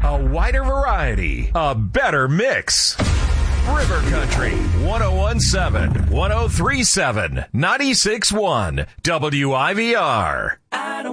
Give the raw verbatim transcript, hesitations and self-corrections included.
A wider variety, a better mix. River Country, one oh one point seven, one oh three point seven, ninety-six point one, W I V R.